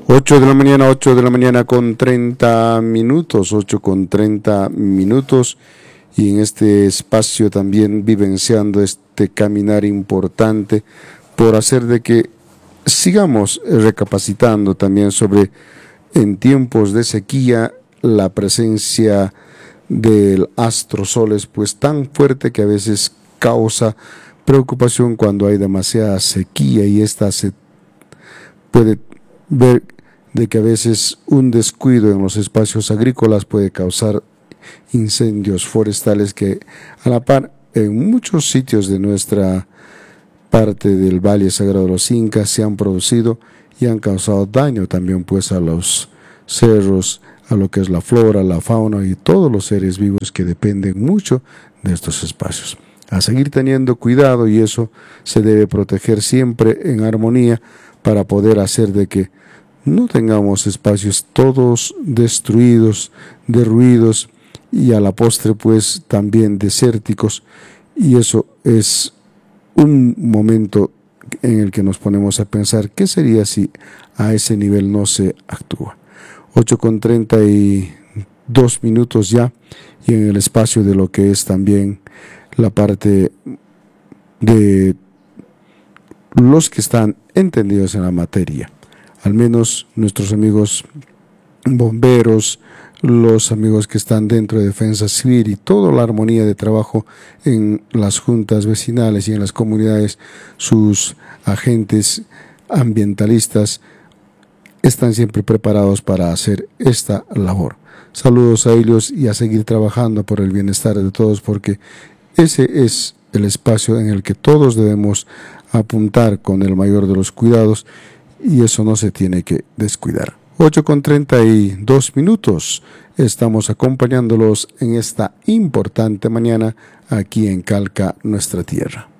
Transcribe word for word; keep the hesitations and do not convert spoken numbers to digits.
ocho de la mañana, ocho de la mañana con treinta minutos, ocho con treinta minutos, y en este espacio también vivenciando este caminar importante por hacer de que sigamos recapacitando también sobre, en tiempos de sequía, la presencia del astro sol es pues tan fuerte que a veces causa preocupación cuando hay demasiada sequía, y esta se puede ver de que a veces un descuido en los espacios agrícolas puede causar incendios forestales que a la par en muchos sitios de nuestra parte del Valle Sagrado de los Incas se han producido y han causado daño también pues a los cerros, a lo que es la flora, la fauna y todos los seres vivos que dependen mucho de estos espacios. A seguir teniendo cuidado, y eso se debe proteger siempre en armonía para poder hacer de que no tengamos espacios todos destruidos, derruidos y a la postre pues también desérticos, y eso es un momento en el que nos ponemos a pensar qué sería si a ese nivel no se actúa. ocho con treinta y dos minutos ya, y en el espacio de lo que es también la parte de los que están entendidos en la materia, al menos nuestros amigos bomberos, los amigos que están dentro de defensa civil y toda la armonía de trabajo en las juntas vecinales y en las comunidades, sus agentes ambientalistas están siempre preparados para hacer esta labor. Saludos a ellos y a seguir trabajando por el bienestar de todos, porque ese es el espacio en el que todos debemos apuntar con el mayor de los cuidados, y eso no se tiene que descuidar. ocho con treinta y dos minutos, estamos acompañándolos en esta importante mañana aquí en Calca, nuestra tierra.